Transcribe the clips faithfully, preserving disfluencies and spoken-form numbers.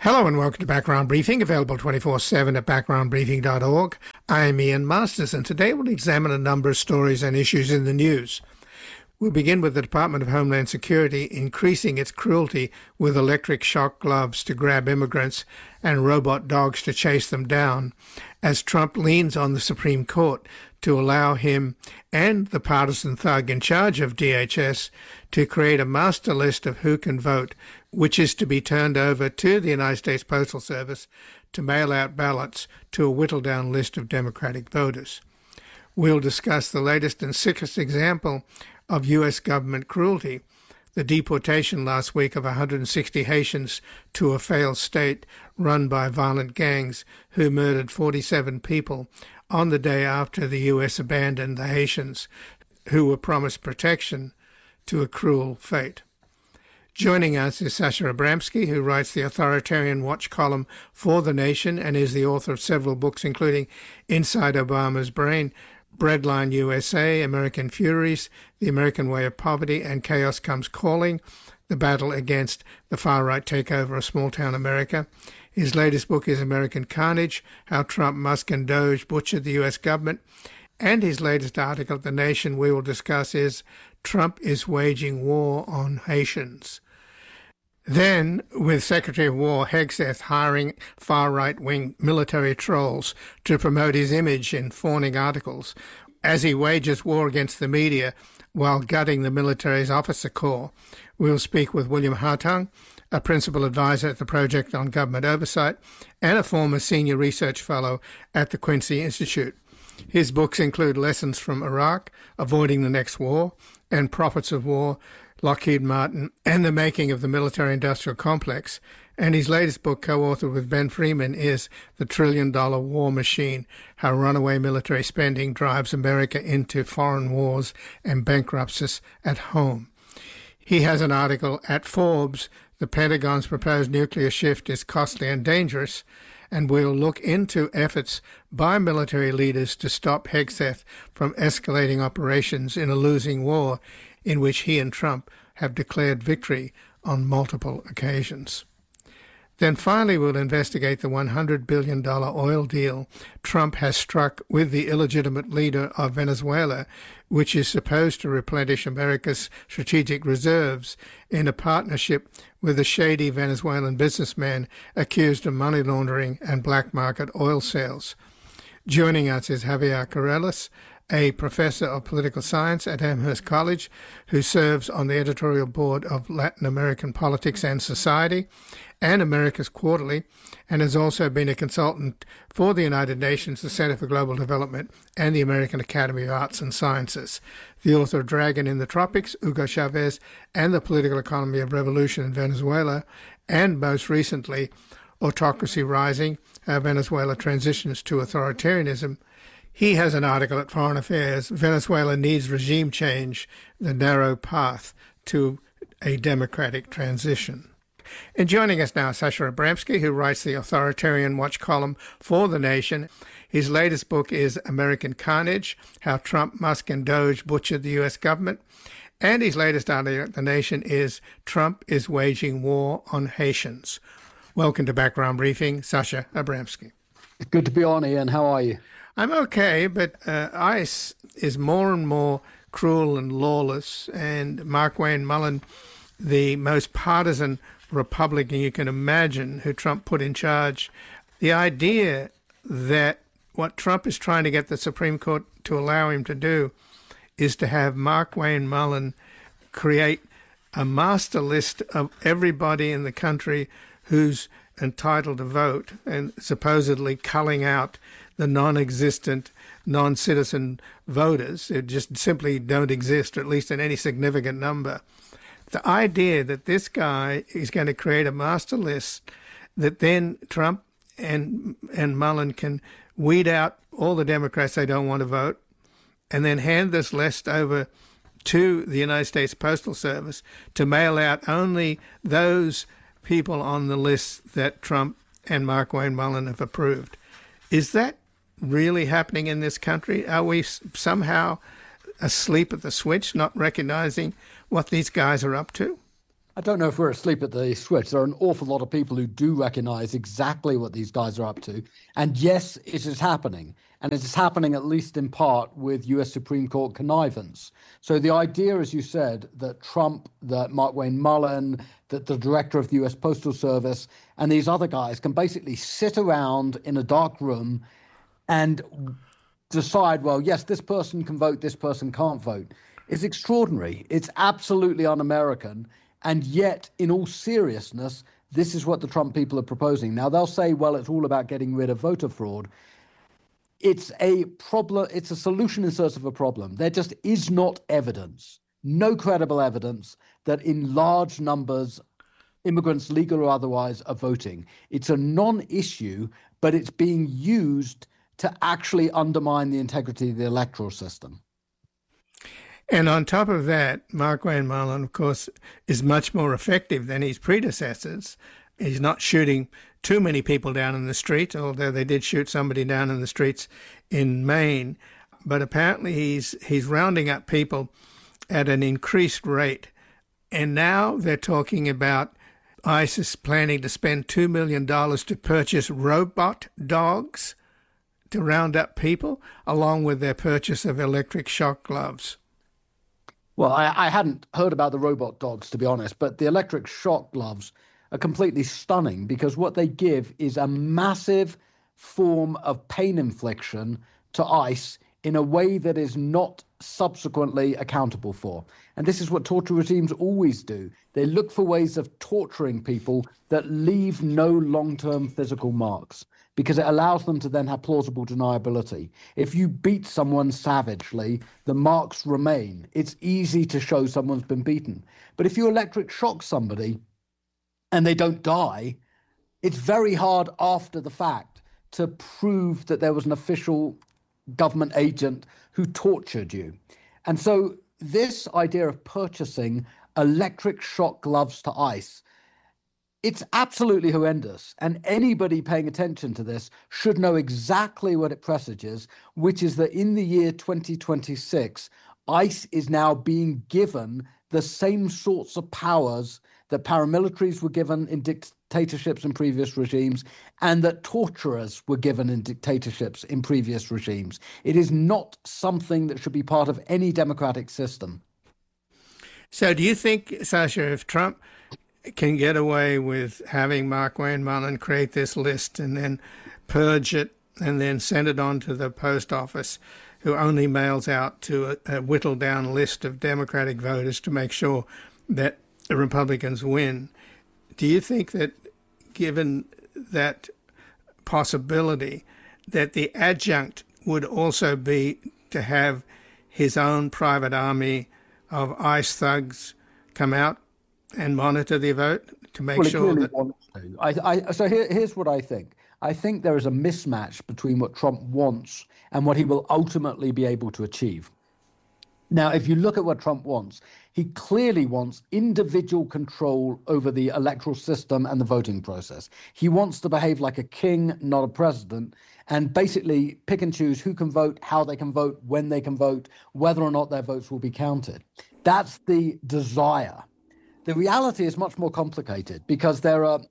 Hello and welcome to Background Briefing, available twenty-four seven at background briefing dot org. I'm Ian Masters, and today we'll examine a number of stories and issues in the news. We'll begin with the Department of Homeland Security increasing its cruelty with electric shock gloves to grab immigrants and robot dogs to chase them down, as Trump leans on the Supreme Court to allow him and the partisan thug in charge of D H S to create a master list of who can vote, which is to be turned over to the United States Postal Service to mail out ballots to a whittled-down list of Democratic voters. We'll discuss the latest and sickest example of U S government cruelty, the deportation last week of one hundred sixty Haitians to a failed state run by violent gangs who murdered forty-seven people on the day after the U S abandoned the Haitians who were promised protection to a cruel fate. Joining us is Sasha Abramsky, who writes the Authoritarian Watch column for The Nation and is the author of several books, including Inside Obama's Brain, Breadline U S A, American Furies, The American Way of Poverty, and Chaos Comes Calling, the battle against the far-right takeover of small-town America. His latest book is American Carnage, How Trump, Musk, and Doge Butchered the U S Government. And his latest article at The Nation we will discuss is Trump is Waging War on Haitians. Then, with Secretary of War Hegseth hiring far-right-wing military trolls to promote his image in fawning articles as he wages war against the media while gutting the military's officer corps, we'll speak with William Hartung, a principal advisor at the Project on Government Oversight and a former senior research fellow at the Quincy Institute. His books include Lessons from Iraq, Avoiding the Next War, and Prophets of War, Lockheed Martin, and the Making of the Military-Industrial Complex. And his latest book, co-authored with Ben Freeman, is The Trillion-Dollar War Machine, How Runaway Military Spending Drives America into Foreign Wars and Bankrupts us at Home. He has an article at Forbes, The Pentagon's Proposed Nuclear Shift is Costly and Dangerous, and we'll look into efforts by military leaders to stop Hegseth from escalating operations in a losing war in which he and Trump have declared victory on multiple occasions. Then finally we'll investigate the one hundred billion dollars oil deal Trump has struck with the illegitimate leader of Venezuela, which is supposed to replenish America's strategic reserves in a partnership with a shady Venezuelan businessman accused of money laundering and black market oil sales. Joining us is Javier Corrales, a professor of political science at Amherst College, who serves on the editorial board of Latin American Politics and Society and America's Quarterly, and has also been a consultant for the United Nations, the Center for Global Development, and the American Academy of Arts and Sciences. The author of Dragon in the Tropics, Hugo Chavez, and the Political Economy of Revolution in Venezuela, and most recently, Autocracy Rising, How Venezuela Transitions to Authoritarianism. He has an article at Foreign Affairs, Venezuela Needs Regime Change, The Narrow Path to a Democratic Transition. And joining us now, Sasha Abramsky, who writes the Authoritarian Watch column for The Nation. His latest book is American Carnage, How Trump, Musk, and Doge Butchered the U S Government. And his latest article at The Nation is Trump is Waging War on Haitians. Welcome to Background Briefing, Sasha Abramsky. Good to be on, Ian. How are you? I'm okay, but uh, ICE is more and more cruel and lawless, and Markwayne Mullin, the most partisan Republican you can imagine, who Trump put in charge, the idea that what Trump is trying to get the Supreme Court to allow him to do is to have Markwayne Mullin create a master list of everybody in the country who's entitled to vote, and supposedly culling out the non-existent, non-citizen voters who just simply don't exist, or at least in any significant number. The idea that this guy is going to create a master list that then Trump and and Mullin can weed out all the Democrats they don't want to vote and then hand this list over to the United States Postal Service to mail out only those people on the list that Trump and Markwayne Mullin have approved. Is that really happening in this country? Are we somehow asleep at the switch, not recognizing what these guys are up to? I don't know if we're asleep at the switch. There are an awful lot of people who do recognize exactly what these guys are up to. And yes, it is happening. And it is happening at least in part with U S Supreme Court connivance. So the idea, as you said, that Trump, that Markwayne Mullin, that the director of the U S Postal Service and these other guys can basically sit around in a dark room and decide, well, yes, this person can vote, this person can't vote, is extraordinary. It's absolutely un-American. And yet, in all seriousness, this is what the Trump people are proposing. Now, they'll say, well, it's all about getting rid of voter fraud. It's a problem. It's a solution in search of a problem. There just is not evidence, no credible evidence that in large numbers, immigrants, legal or otherwise, are voting. It's a non-issue, but it's being used to actually undermine the integrity of the electoral system. And on top of that, Markwayne Mullin, of course, is much more effective than his predecessors. He's not shooting too many people down in the street, although they did shoot somebody down in the streets in Maine. But apparently he's he's rounding up people at an increased rate. And now they're talking about ISIS planning to spend two million dollars to purchase robot dogs to round up people, along with their purchase of electric shock gloves. Well, I, I hadn't heard about the robot dogs, to be honest, but the electric shock gloves are completely stunning because what they give is a massive form of pain infliction to ICE in a way that is not subsequently accountable for. And this is what torture regimes always do. They look for ways of torturing people that leave no long-term physical marks, because it allows them to then have plausible deniability. If you beat someone savagely, the marks remain. It's easy to show someone's been beaten. But if you electric shock somebody and they don't die, it's very hard after the fact to prove that there was an official government agent who tortured you. And so this idea of purchasing electric shock gloves to ICE, it's absolutely horrendous, and anybody paying attention to this should know exactly what it presages, which is that in the year twenty twenty-six, ICE is now being given the same sorts of powers that paramilitaries were given in dictatorships in previous regimes and that torturers were given in dictatorships in previous regimes. It is not something that should be part of any democratic system. So do you think, Sasha, if Trump can get away with having Markwayne Mullin create this list and then purge it and then send it on to the post office, who only mails out to a, a whittled down list of Democratic voters to make sure that the Republicans win, do you think that, given that possibility, that the adjunct would also be to have his own private army of ICE thugs come out and monitor the vote to make well, sure that... To. I, I, so here, here's what I think. I think there is a mismatch between what Trump wants and what he will ultimately be able to achieve. Now, if you look at what Trump wants, he clearly wants individual control over the electoral system and the voting process. He wants to behave like a king, not a president, and basically pick and choose who can vote, how they can vote, when they can vote, whether or not their votes will be counted. That's the desire. The reality is much more complicated because there are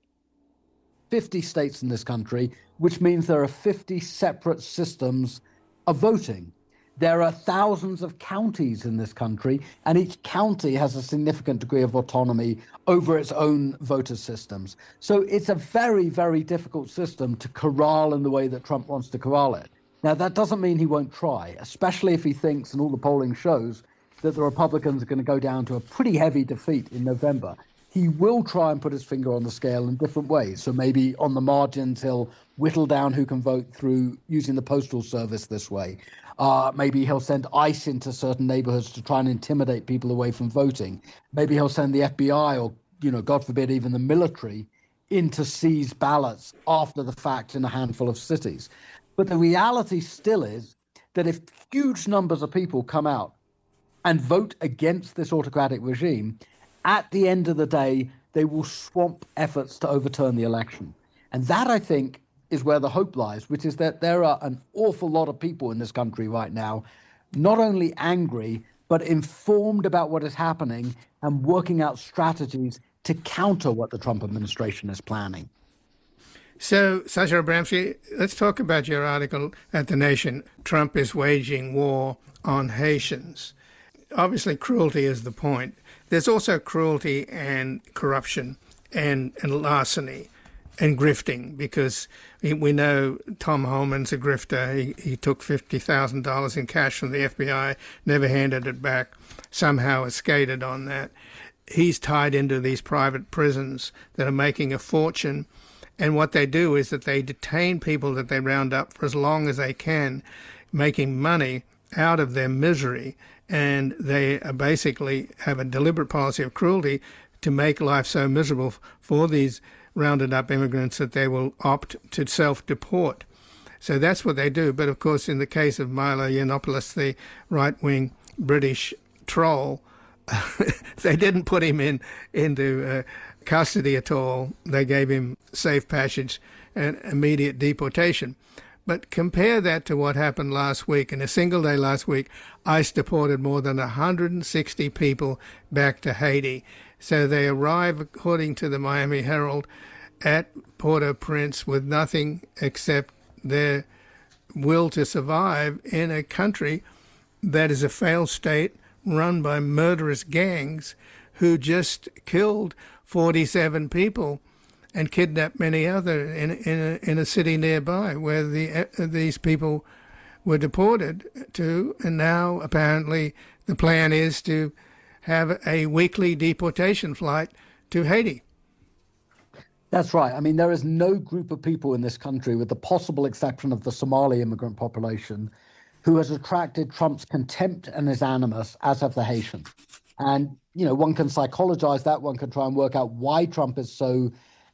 fifty states in this country, which means there are fifty separate systems of voting. There are thousands of counties in this country, and each county has a significant degree of autonomy over its own voter systems. So it's a very, very difficult system to corral in the way that Trump wants to corral it. Now, that doesn't mean he won't try, especially if he thinks, and all the polling shows, that the Republicans are going to go down to a pretty heavy defeat in November. He will try and put his finger on the scale in different ways. So maybe on the margins, he'll whittle down who can vote through using the postal service this way. Uh, maybe he'll send ICE into certain neighborhoods to try and intimidate people away from voting. Maybe he'll send the F B I or, you know, God forbid, even the military in to seize ballots after the fact in a handful of cities. But the reality still is that if huge numbers of people come out and vote against this autocratic regime, at the end of the day, they will swamp efforts to overturn the election. And that, I think, is where the hope lies, which is that there are an awful lot of people in this country right now, not only angry, but informed about what is happening and working out strategies to counter what the Trump administration is planning. So, Sasha Abramsky, let's talk about your article at The Nation. Trump is waging war on Haitians. Obviously, cruelty is the point. There's also cruelty and corruption and, and larceny and grifting, because we know Tom Homan's a grifter. He, he took fifty thousand dollars in cash from the F B I, never handed it back, somehow escaped on that. He's tied into these private prisons that are making a fortune. And what they do is that they detain people that they round up for as long as they can, making money out of their misery. And they basically have a deliberate policy of cruelty to make life so miserable for these rounded up immigrants that they will opt to self-deport. So that's what they do. But of course, in the case of Milo Yiannopoulos, the right-wing British troll, they didn't put him in into uh, custody at all. They gave him safe passage and immediate deportation. But compare that to what happened last week. In a single day last week, ICE deported more than one hundred sixty people back to Haiti. So they arrive, according to the Miami Herald, at Port-au-Prince with nothing except their will to survive in a country that is a failed state run by murderous gangs who just killed forty-seven people and kidnapped many other in in a, in a city nearby where the uh, these people were deported to. And now apparently the plan is to have a weekly deportation flight to Haiti. That's right. I mean, there is no group of people in this country, with the possible exception of the Somali immigrant population, who has attracted Trump's contempt and his animus as have the Haitians. And, you know, one can psychologize that. One can try and work out why Trump is so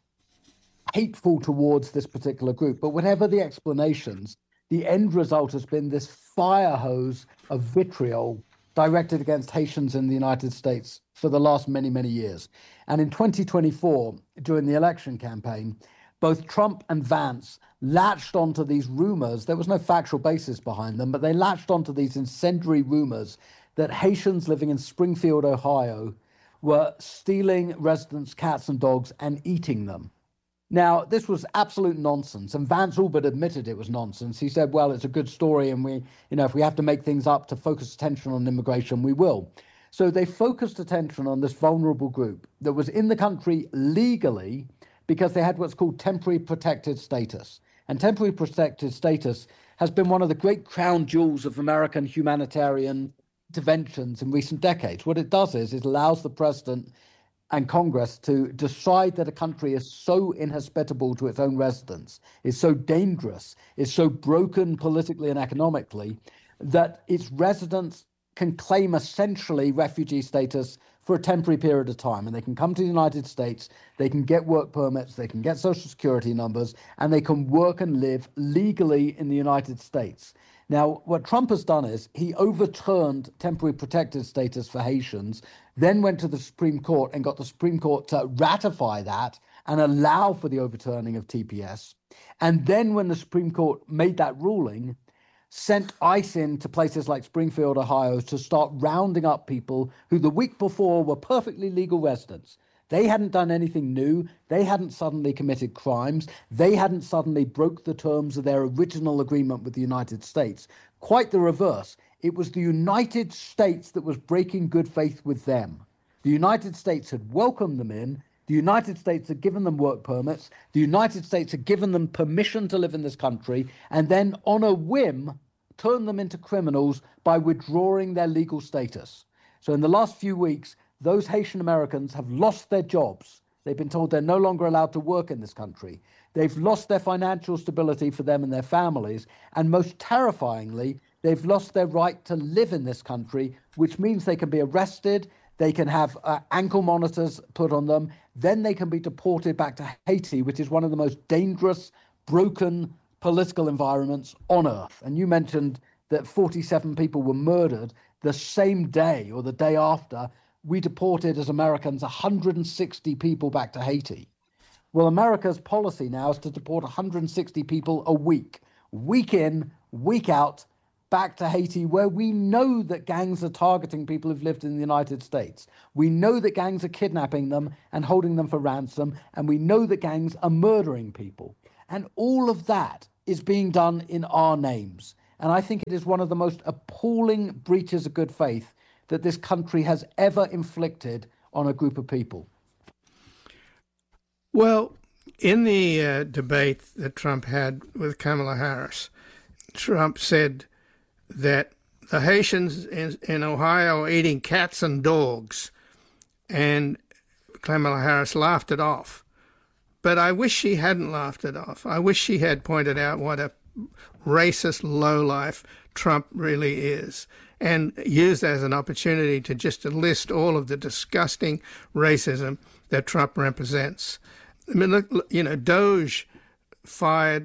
hateful towards this particular group. But whatever the explanations, the end result has been this fire hose of vitriol directed against Haitians in the United States for the last many, many years. And in twenty twenty-four, during the election campaign, both Trump and Vance latched onto these rumors. There was no factual basis behind them, but they latched onto these incendiary rumors that Haitians living in Springfield, Ohio, were stealing residents' cats and dogs and eating them. Now, this was absolute nonsense, and Vance all but admitted it was nonsense. He said, well, it's a good story, and we, you know, if we have to make things up to focus attention on immigration, we will. So they focused attention on this vulnerable group that was in the country legally because they had what's called temporary protected status. And temporary protected status has been one of the great crown jewels of American humanitarian interventions in recent decades. What it does is it allows the president and Congress to decide that a country is so inhospitable to its own residents, is so dangerous, is so broken politically and economically, that its residents can claim essentially refugee status for a temporary period of time. And they can come to the United States, they can get work permits, they can get social security numbers, and they can work and live legally in the United States. Now, what Trump has done is he overturned temporary protected status for Haitians, then went to the Supreme Court and got the Supreme Court to ratify that and allow for the overturning of T P S. And then when the Supreme Court made that ruling, sent ICE in to places like Springfield, Ohio, to start rounding up people who the week before were perfectly legal residents. They hadn't done anything new. They hadn't suddenly committed crimes. They hadn't suddenly broke the terms of their original agreement with the United States. Quite the reverse. It was the United States that was breaking good faith with them. The United States had welcomed them in. The United States had given them work permits. The United States had given them permission to live in this country, and then on a whim, turned them into criminals by withdrawing their legal status. So in the last few weeks, those Haitian Americans have lost their jobs. They've been told they're no longer allowed to work in this country. They've lost their financial stability for them and their families. And most terrifyingly, they've lost their right to live in this country, which means they can be arrested, they can have uh, ankle monitors put on them, then they can be deported back to Haiti, which is one of the most dangerous, broken political environments on earth. And you mentioned that forty-seven people were murdered the same day or the day after we deported as Americans one hundred sixty people back to Haiti. Well, America's policy now is to deport one hundred sixty people a week, week in, week out, back to Haiti, where we know that gangs are targeting people who've lived in the United States. We know that gangs are kidnapping them and holding them for ransom, and we know that gangs are murdering people. And all of that is being done in our names. And I think it is one of the most appalling breaches of good faith that this country has ever inflicted on a group of people. Well, in the uh, debate that Trump had with Kamala Harris, Trump said that the Haitians in, in Ohio are eating cats and dogs, and Kamala Harris laughed it off. But I wish she hadn't laughed it off. I wish she had pointed out what a racist lowlife Trump really is, and used as an opportunity to just list all of the disgusting racism that Trump represents. I mean, look, you know, Doge fired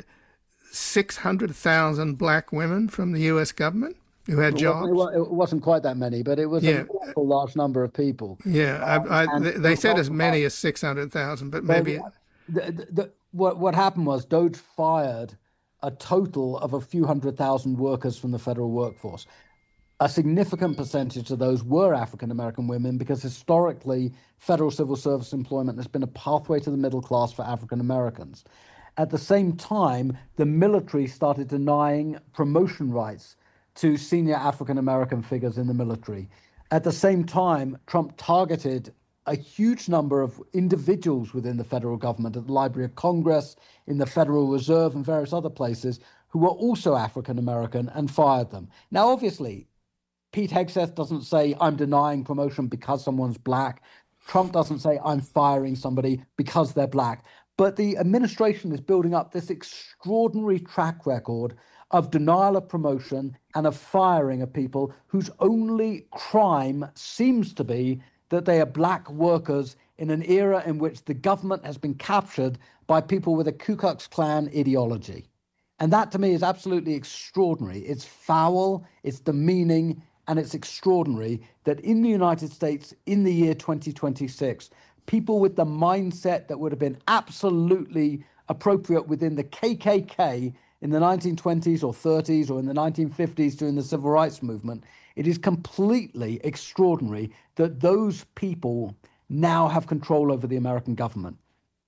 six hundred thousand black women from the U S government who had jobs. It wasn't quite that many, but it was yeah. an awful large number of people. Yeah, I, I, they, they said as many as six hundred thousand, but maybe... The, the, the, what, what happened was Doge fired a total of a few hundred thousand workers from the federal workforce. A significant percentage of those were African-American women, because historically federal civil service employment has been a pathway to the middle class for African-Americans. At the same time, the military started denying promotion rights to senior African-American figures in the military. At the same time, Trump targeted a huge number of individuals within the federal government, at the Library of Congress, in the Federal Reserve, and various other places, who were also African-American, and fired them. Now, obviously, Pete Hegseth doesn't say, I'm denying promotion because someone's black. Trump doesn't say, I'm firing somebody because they're black. But the administration is building up this extraordinary track record of denial of promotion and of firing of people whose only crime seems to be that they are black workers in an era in which the government has been captured by people with a Ku Klux Klan ideology. And that, to me, is absolutely extraordinary. It's foul, it's demeaning, and it's extraordinary that in the United States, in the year twenty twenty-six, people with the mindset that would have been absolutely appropriate within the K K K in the nineteen twenties or thirties or in the nineteen fifties during the Civil Rights Movement, it is completely extraordinary that those people now have control over the American government.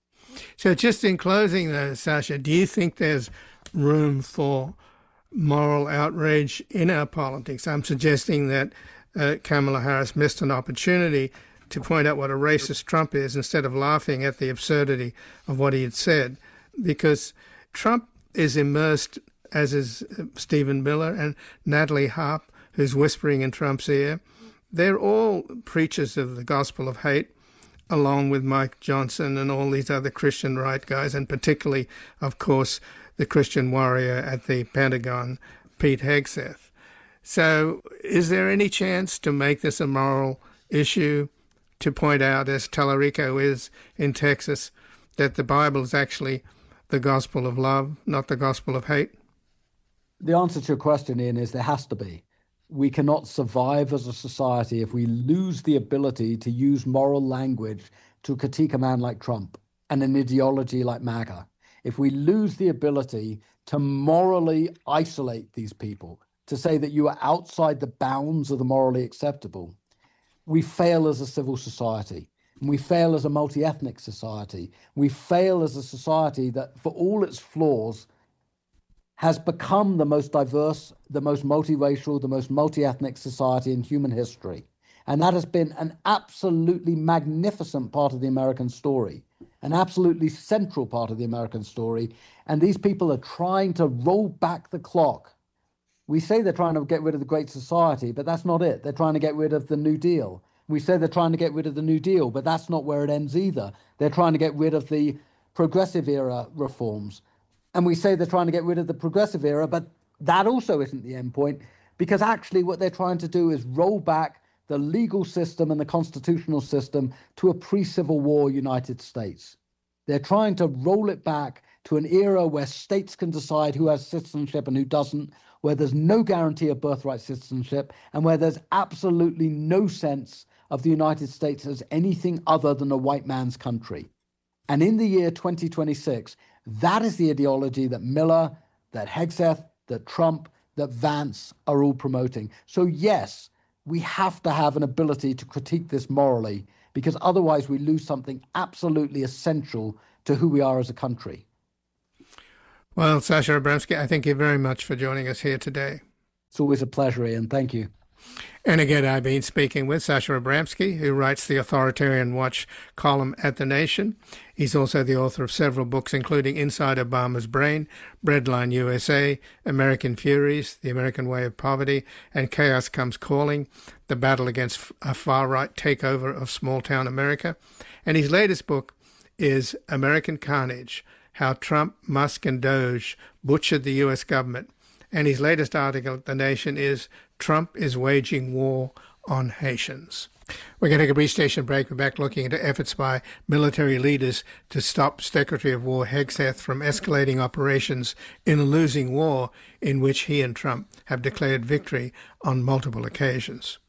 So just in closing, though, Sasha, do you think there's room for moral outrage in our politics? I'm suggesting that uh, Kamala Harris missed an opportunity to point out what a racist Trump is instead of laughing at the absurdity of what he had said, because Trump is immersed, as is Stephen Miller and Natalie Harp, who's whispering in Trump's ear. They're all preachers of the gospel of hate, along with Mike Johnson and all these other Christian right guys, and particularly, of course, the Christian warrior at the Pentagon, Pete Hegseth. So is there any chance to make this a moral issue, to point out, as Tallarico is in Texas, that the Bible is actually the gospel of love, not the gospel of hate? The answer to your question, Ian, is there has to be. We cannot survive as a society if we lose the ability to use moral language to critique a man like Trump and an ideology like MAGA. If we lose the ability to morally isolate these people, to say that you are outside the bounds of the morally acceptable, we fail as a civil society. And we fail as a multi-ethnic society. We fail as a society that, for all its flaws, has become the most diverse, the most multiracial, the most multi-ethnic society in human history. And that has been an absolutely magnificent part of the American story, an absolutely central part of the American story. And these people are trying to roll back the clock. We say they're trying to get rid of the Great Society, but that's not it. They're trying to get rid of the New Deal. We say they're trying to get rid of the New Deal, but that's not where it ends either. They're trying to get rid of the progressive era reforms. And we say they're trying to get rid of the progressive era, but that also isn't the end point, because actually what they're trying to do is roll back the legal system and the constitutional system to a pre-Civil War United States. They're trying to roll it back to an era where states can decide who has citizenship and who doesn't, where there's no guarantee of birthright citizenship, and where there's absolutely no sense of the United States as anything other than a white man's country. And in the year twenty twenty-six, that is the ideology that Miller, that Hegseth, that Trump, that Vance are all promoting. So yes, we have to have an ability to critique this morally, because otherwise we lose something absolutely essential to who we are as a country. Well, Sasha Abramsky, I thank you very much for joining us here today. It's always a pleasure, Ian. Thank you. And again, I've been speaking with Sasha Abramsky, who writes the Authoritarian Watch column at The Nation. He's also the author of several books, including Inside Obama's Brain, Breadline U S A, American Furies, The American Way of Poverty, and Chaos Comes Calling, the battle against a far-right takeover of small-town America. And his latest book is American Carnage, How Trump, Musk, and Doge Butchered the U S Government. And his latest article at The Nation is Trump is Waging War on Haitians. We're going to take a brief station break. We're back looking into efforts by military leaders to stop Secretary of War Hegseth from escalating operations in a losing war in which he and Trump have declared victory on multiple occasions.